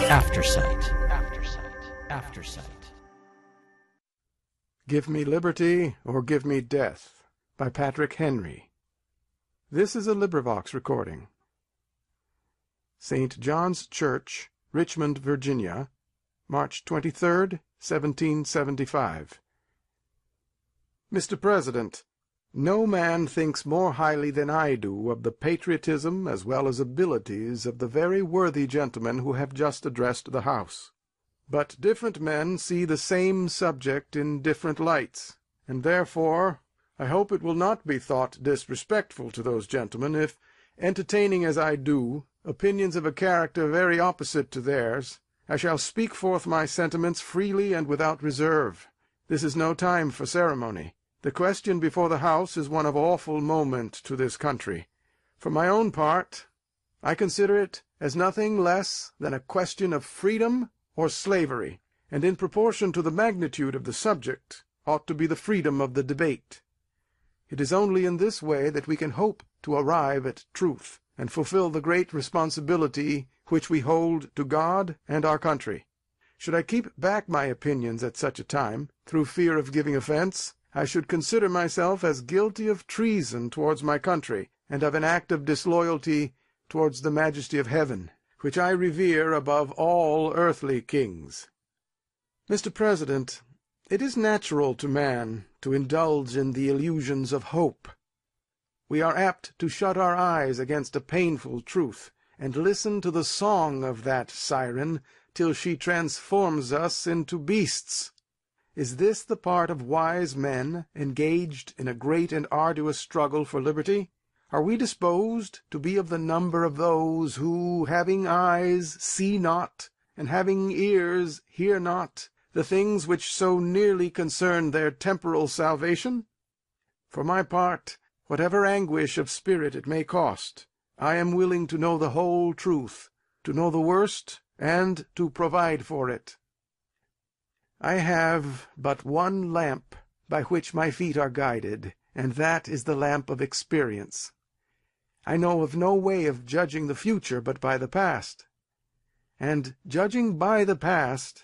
Aftersight. Aftersight. Aftersight. Give Me Liberty or Give Me Death by Patrick Henry. This is a LibriVox recording. St. John's Church, Richmond, Virginia, March 23rd, 1775. Mr. President, no man thinks more highly than I do of the patriotism as well as abilities of the very worthy gentlemen who have just addressed the House. But different men see the same subject in different lights, and therefore I hope it will not be thought disrespectful to those gentlemen if, entertaining as I do opinions of a character very opposite to theirs, I shall speak forth my sentiments freely and without reserve. This is no time for ceremony. The question before the House is one of awful moment to this country. For my own part, I consider it as nothing less than a question of freedom or slavery, and in proportion to the magnitude of the subject ought to be the freedom of the debate. It is only in this way that we can hope to arrive at truth, and fulfill the great responsibility which we hold to God and our country. Should I keep back my opinions at such a time, through fear of giving offence, I should consider myself as guilty of treason towards my country, and of an act of disloyalty towards the majesty of heaven, which I revere above all earthly kings. Mr. President, it is natural to man to indulge in the illusions of hope. We are apt to shut our eyes against a painful truth, and listen to the song of that siren till she transforms us into beasts. Is this the part of wise men engaged in a great and arduous struggle for liberty? Are we disposed to be of the number of those who, having eyes, see not, and having ears, hear not, the things which so nearly concern their temporal salvation? For my part, whatever anguish of spirit it may cost, I am willing to know the whole truth, to know the worst, and to provide for it. I have but one lamp by which my feet are guided, and that is the lamp of experience. I know of no way of judging the future but by the past. And, judging by the past,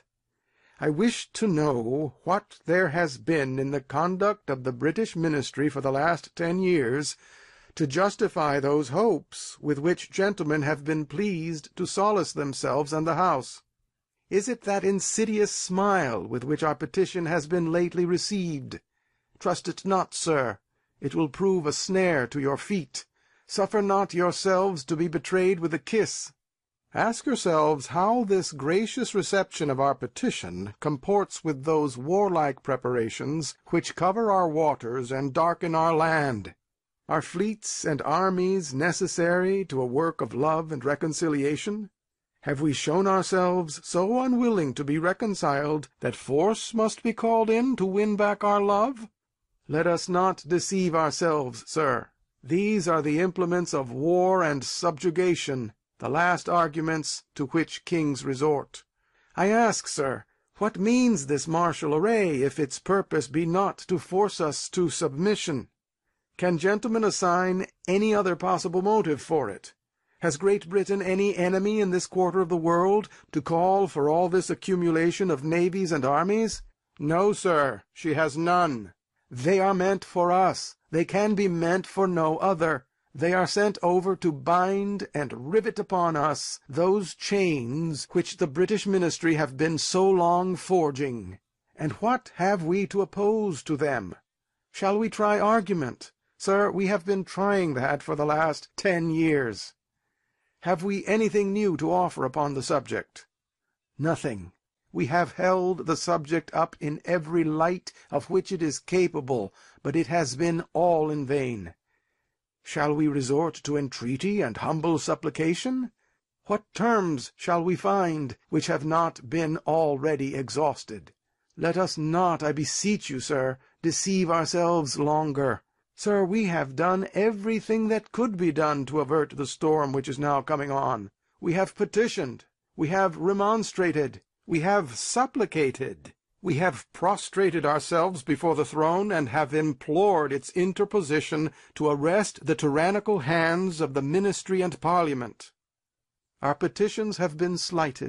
I wish to know what there has been in the conduct of the British ministry for the last 10 years to justify those hopes with which gentlemen have been pleased to solace themselves and the House. Is it that insidious smile with which our petition has been lately received? Trust it not, sir. It will prove a snare to your feet. Suffer not yourselves to be betrayed with a kiss. Ask yourselves how this gracious reception of our petition comports with those warlike preparations which cover our waters and darken our land. Are fleets and armies necessary to a work of love and reconciliation? Have we shown ourselves so unwilling to be reconciled that force must be called in to win back our love? Let us not deceive ourselves, sir. These are the implements of war and subjugation, the last arguments to which kings resort. I ask, sir, what means this martial array, if its purpose be not to force us to submission? Can gentlemen assign any other possible motive for it? Has Great Britain any enemy in this quarter of the world to call for all this accumulation of navies and armies? No, sir, she has none. They are meant for us. They can be meant for no other. They are sent over to bind and rivet upon us those chains which the British ministry have been so long forging. And what have we to oppose to them? Shall we try argument? Sir, we have been trying that for the last 10 years. Have we anything new to offer upon the subject? Nothing. We have held the subject up in every light of which it is capable, but it has been all in vain. Shall we resort to entreaty and humble supplication? What terms shall we find which have not been already exhausted? Let us not, I beseech you, sir, deceive ourselves longer. Sir, we have done everything that could be done to avert the storm which is now coming on. We have petitioned, we have remonstrated, we have supplicated, we have prostrated ourselves before the throne, and have implored its interposition to arrest the tyrannical hands of the ministry and Parliament. Our petitions have been slighted,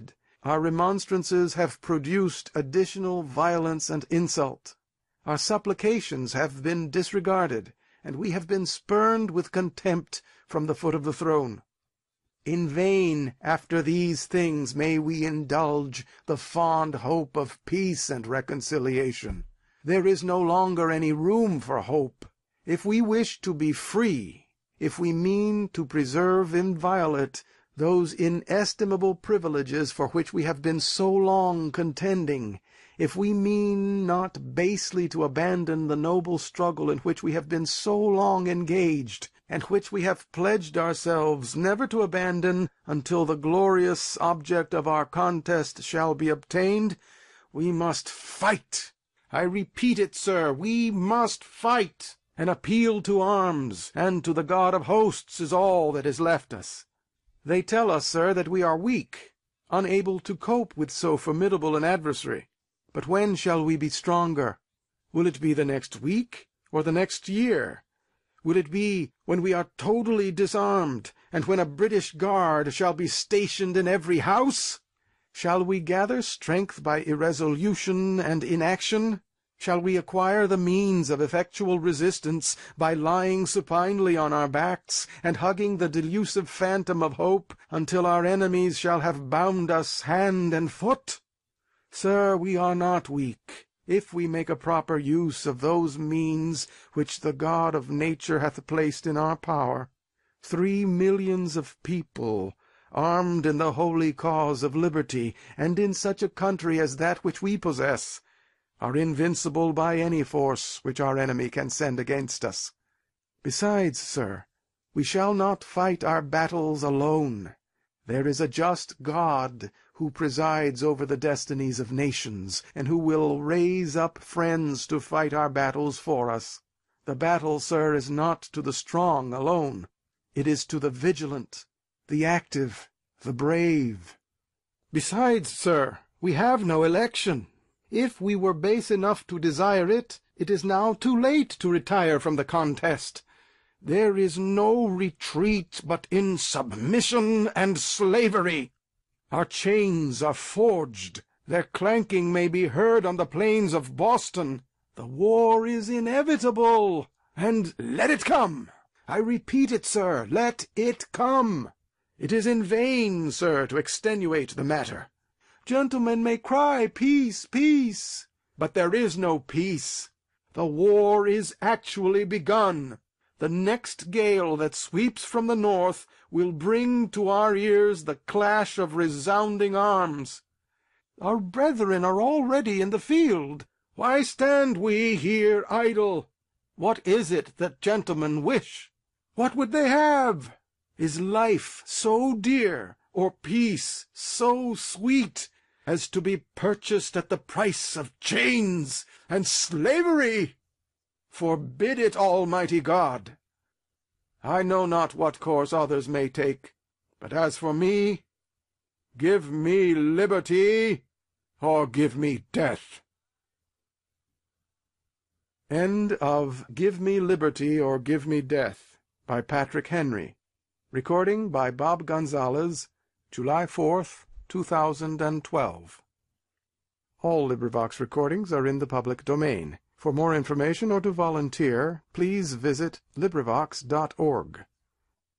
Our remonstrances have produced additional violence and insult. Our supplications have been disregarded, and we have been spurned with contempt from the foot of the throne. In vain after these things may we indulge the fond hope of peace and reconciliation. There is no longer any room for hope. If we wish to be free, if we mean to preserve inviolate those inestimable privileges for which we have been so long contending, if we mean not basely to abandon the noble struggle in which we have been so long engaged, and which we have pledged ourselves never to abandon until the glorious object of our contest shall be obtained, we must fight. I repeat it, sir, we must fight. An appeal to arms and to the God of hosts is all that is left us. They tell us, sir, that we are weak, unable to cope with so formidable an adversary. But when shall we be stronger? Will it be the next week, or the next year? Will it be when we are totally disarmed, and when a British guard shall be stationed in every house? Shall we gather strength by irresolution and inaction? Shall we acquire the means of effectual resistance by lying supinely on our backs, and hugging the delusive phantom of hope, until our enemies shall have bound us hand and foot? Sir, we are not weak, if we make a proper use of those means which the God of nature hath placed in our power. 3 millions of people, armed in the holy cause of liberty, and in such a country as that which we possess, are invincible by any force which our enemy can send against us. Besides, sir, we shall not fight our battles alone. There is a just God who presides over the destinies of nations, and who will raise up friends to fight our battles for us. The battle, sir, is not to the strong alone. It is to the vigilant, the active, the brave. Besides, sir, we have no election. If we were base enough to desire it, it is now too late to retire from the contest. There is no retreat but in submission and slavery. Our chains are forged. Their clanking may be heard on the plains of Boston. The war is inevitable, and let it come. I repeat it, sir, let it come. It is in vain, sir, to extenuate the matter. Gentlemen may cry, peace, peace, but there is no peace. The war is actually begun. The next gale that sweeps from the north will bring to our ears the clash of resounding arms. Our brethren are already in the field. Why stand we here idle? What is it that gentlemen wish? What would they have? Is life so dear, or peace so sweet, as to be purchased at the price of chains and slavery? Forbid it, Almighty God! I know not what course others may take, but as for me, give me liberty, or give me death. End of Give Me Liberty or Give Me Death by Patrick Henry. Recording by Bob Gonzalez, July 4th, 2012. All LibriVox recordings are in the public domain. For more information or to volunteer, please visit LibriVox.org.